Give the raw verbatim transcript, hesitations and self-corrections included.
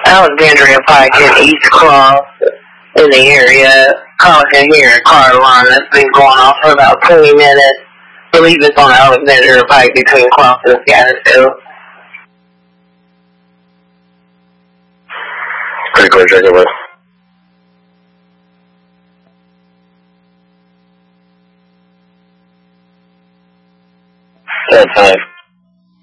Alexandria Pike and East Cross in the area. Causing here a car alarm that's been going off for about twenty minutes. I believe it's on Alexandria Pike between Cross and Scottsdale. Pretty clear, check it with. Ten five.